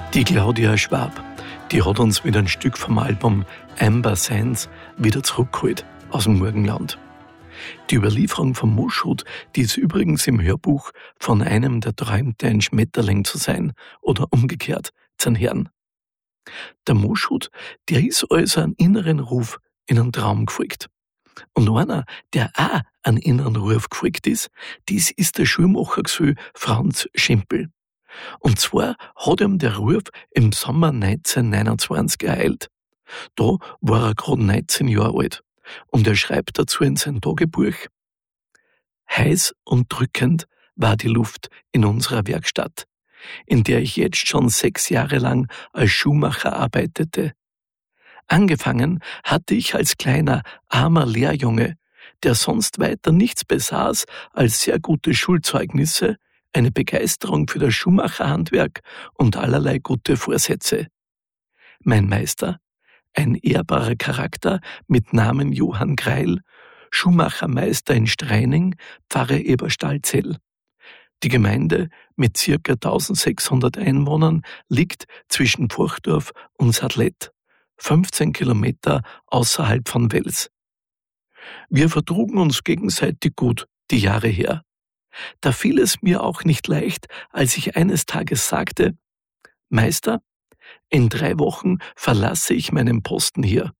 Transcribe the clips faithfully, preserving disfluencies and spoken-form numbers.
Die Claudia Schwab, die hat uns mit einem Stück vom Album Amber Sands wieder zurückgeholt aus dem Morgenland. Die Überlieferung von Moschut, die ist übrigens im Hörbuch von einem, der träumte, ein Schmetterling zu sein oder umgekehrt, zu Herrn. Der Moschut, der ist also einen inneren Ruf in einen Traum gefolgt. Und einer, der auch einen inneren Ruf gefolgt ist, dies ist der Schulmachergesell Franz Schimpel. Und zwar hat ihm der Ruf im Sommer neunzehnhundertneunundzwanzig ereilt. Da war er gerade neunzehn Jahre alt. Und er schreibt dazu in sein Tagebuch: Heiß und drückend war die Luft in unserer Werkstatt, in der ich jetzt schon sechs Jahre lang als Schuhmacher arbeitete. Angefangen hatte ich als kleiner, armer Lehrjunge, der sonst weiter nichts besaß als sehr gute Schulzeugnisse, eine Begeisterung für das Schuhmacherhandwerk und allerlei gute Vorsätze. Mein Meister, ein ehrbarer Charakter mit Namen Johann Greil, Schuhmachermeister in Streining, Pfarre Eberstalzell. Die Gemeinde mit circa eintausendsechshundert Einwohnern liegt zwischen Furchdorf und Sadlett, fünfzehn Kilometer außerhalb von Wels. Wir vertrugen uns gegenseitig gut die Jahre her. Da fiel es mir auch nicht leicht, als ich eines Tages sagte: Meister, in drei Wochen verlasse ich meinen Posten hier.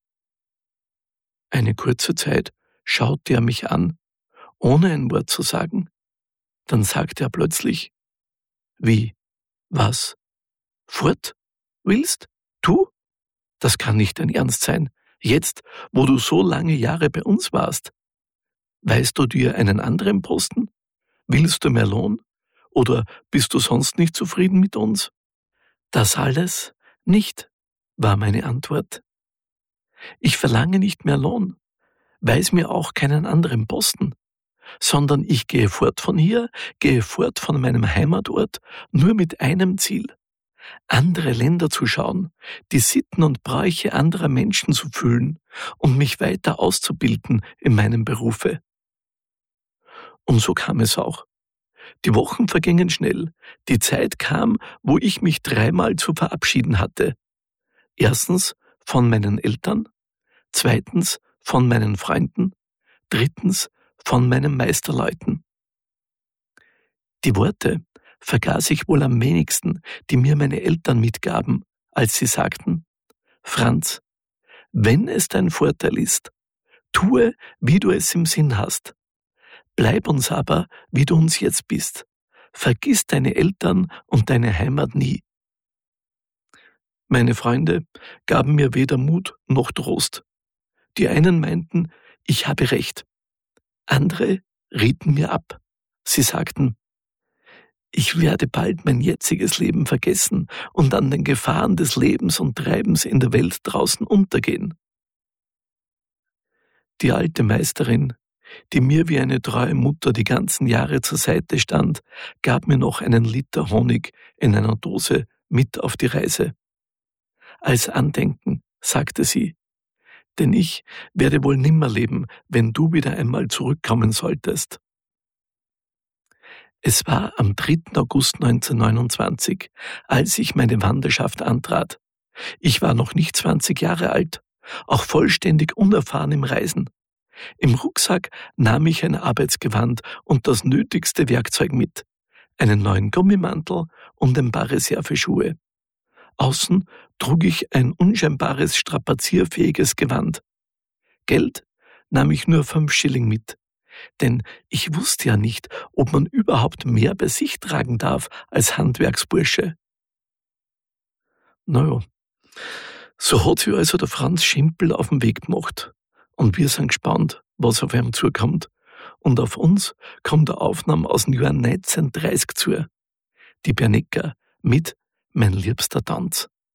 Eine kurze Zeit schaute er mich an, ohne ein Wort zu sagen. Dann sagte er plötzlich: Wie? Was? Fort? Willst? Du? Das kann nicht dein Ernst sein. Jetzt, wo du so lange Jahre bei uns warst. Weißt du dir einen anderen Posten? Willst du mehr Lohn? Oder bist du sonst nicht zufrieden mit uns? Das alles nicht, war meine Antwort. Ich verlange nicht mehr Lohn, weiß mir auch keinen anderen Posten, sondern ich gehe fort von hier, gehe fort von meinem Heimatort, nur mit einem Ziel: andere Länder zu schauen, die Sitten und Bräuche anderer Menschen zu fühlen und mich weiter auszubilden in meinem Berufe. Und so kam es auch. Die Wochen vergingen schnell. Die Zeit kam, wo ich mich dreimal zu verabschieden hatte. Erstens von meinen Eltern, zweitens von meinen Freunden, drittens von meinen Meisterleuten. Die Worte vergaß ich wohl am wenigsten, die mir meine Eltern mitgaben, als sie sagten: Franz, wenn es dein Vorteil ist, tue, wie du es im Sinn hast. Bleib uns aber, wie du uns jetzt bist. Vergiss deine Eltern und deine Heimat nie. Meine Freunde gaben mir weder Mut noch Trost. Die einen meinten, ich habe recht. Andere rieten mir ab. Sie sagten: Ich werde bald mein jetziges Leben vergessen und an den Gefahren des Lebens und Treibens in der Welt draußen untergehen. Die alte Meisterin, die mir wie eine treue Mutter die ganzen Jahre zur Seite stand, gab mir noch einen Liter Honig in einer Dose mit auf die Reise. Als Andenken, sagte sie, denn ich werde wohl nimmer leben, wenn du wieder einmal zurückkommen solltest. Es war am dritten August neunzehnhundertneunundzwanzig, als ich meine Wanderschaft antrat. Ich war noch nicht zwanzig Jahre alt, auch vollständig unerfahren im Reisen. Im Rucksack nahm ich ein Arbeitsgewand und das nötigste Werkzeug mit, einen neuen Gummimantel und ein paar Reserveschuhe. Außen trug ich ein unscheinbares, strapazierfähiges Gewand. Geld nahm ich nur fünf Schilling mit, denn ich wusste ja nicht, ob man überhaupt mehr bei sich tragen darf als Handwerksbursche. Naja, so hat sich also der Franz Schimpel auf den Weg gemacht. Und wir sind gespannt, was auf ihm zukommt. Und auf uns kommt eine Aufnahme aus dem Jahr neunzehnhundertdreißig zu. Die Bernecker mit Mein liebster Tanz.